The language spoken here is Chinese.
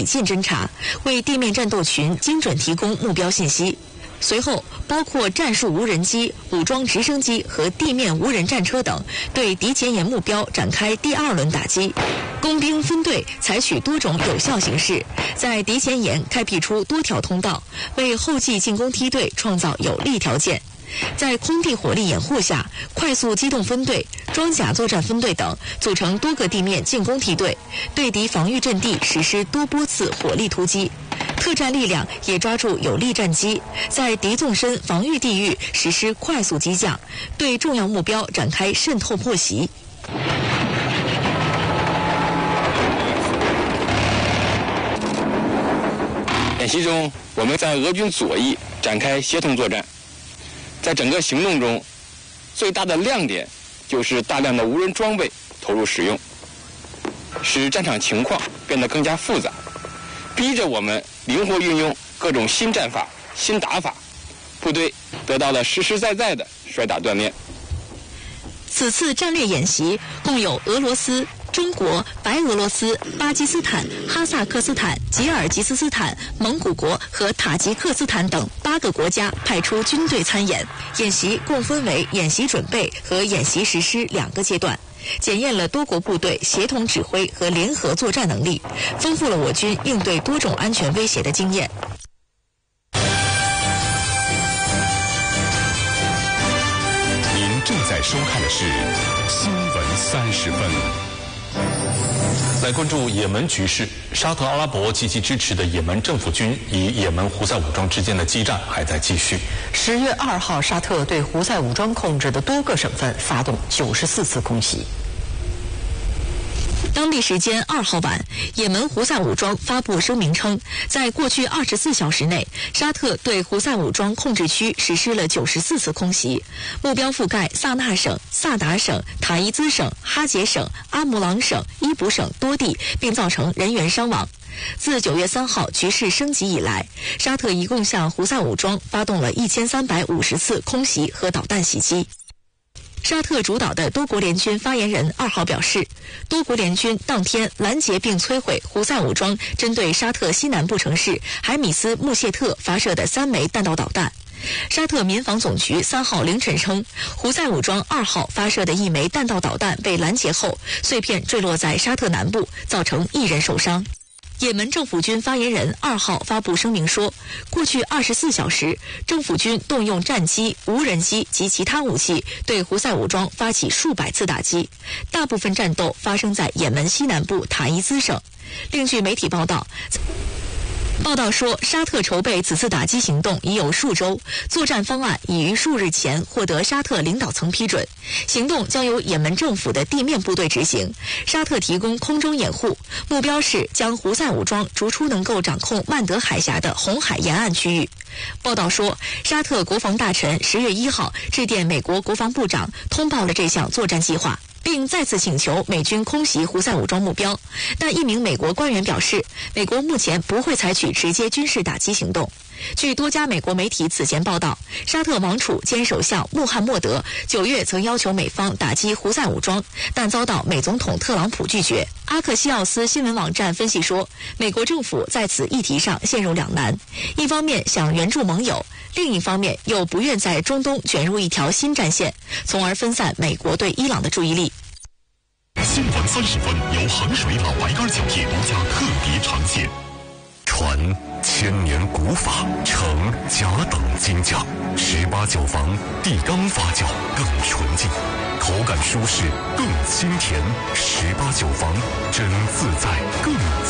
近侦察，为地面战斗群精准提供目标信息。随后，包括战术无人机、武装直升机和地面无人战车等，对敌前沿目标展开第2轮打击。工兵分队采取多种有效形式，在敌前沿开辟出多条通道，为后继进攻梯队创造有利条件。在空地火力掩护下，快速机动分队、装甲作战分队等组成多个地面进攻梯队，对敌防御阵地实施多波次火力突击。特战力量也抓住有利战机，在敌纵深防御地域实施快速机降，对重要目标展开渗透破袭。 演习中，我们在俄军左翼展开协同作战。在整个行动中，最大的亮点就是大量的无人装备投入使用，使战场情况变得更加复杂，逼着我们灵活运用各种新战法、新打法，部队得到了实实在在的摔打锻炼。 此次战略演习共有俄罗斯、中国、白俄罗斯、巴基斯坦、哈萨克斯坦、吉尔吉斯斯坦、蒙古国和塔吉克斯坦等8个国家派出军队参演。演习共分为演习准备和演习实施2个阶段，检验了多国部队协同指挥和联合作战能力，丰富了我军应对多种安全威胁的经验。 您正在收看的是新闻30分。来关注也门局势，沙特阿拉伯积极支持的也门政府军与也门胡塞武装之间的激战还在继续。 10月2号，沙特对胡塞武装控制的多个省份发动94次空袭。 当地时间2号晚，也门胡塞武装发布声明称，在过去24小时内，沙特对胡塞武装控制区实施了94次空袭，目标覆盖萨那省、萨达省、塔伊兹省、哈杰省、阿姆朗省、伊卜省多地，并造成人员伤亡。自9月3号局势升级以来，沙特一共向胡塞武装发动了1350次空袭和导弹袭击。沙特主导的多国联军发言人2号表示，多国联军当天拦截并摧毁胡塞武装针对沙特西南部城市海米斯穆谢特发射的3枚弹道导弹。沙特民防总局3号凌晨称，胡塞武装2号发射的1枚弹道导弹被拦截后，碎片坠落在沙特南部，造成1人受伤。也门政府军发言人2号发布声明说，过去24小时，政府军动用战机、无人机及其他武器对胡塞武装发起数百次打击，大部分战斗发生在也门西南部塔伊兹省。另据媒体报道说，沙特筹备此次打击行动已有数周，作战方案已于数日前获得沙特领导层批准。行动将由也门政府的地面部队执行，沙特提供空中掩护，目标是将胡塞武装逐出能够掌控曼德海峡的红海沿岸区域。报道说，沙特国防大臣10月1号致电美国国防部长，通报了这项作战计划，并再次请求美军空袭胡塞武装目标，但一名美国官员表示，美国目前不会采取直接军事打击行动。据多家美国媒体此前报道，沙特王储兼首相穆罕默德9月曾要求美方打击胡塞武装，但遭到美总统特朗普拒绝。阿克西奥斯新闻网站分析说，美国政府在此议题上陷入两难，一方面想援助盟友，另一方面又不愿在中东卷入一条新战线，从而分散美国对伊朗的注意力。 新闻30分由衡水老白干酒业独家特别呈现。传千年古法，承甲等精匠，18酒坊地缸发酵更纯净，口感舒适更清甜，18酒坊真自在更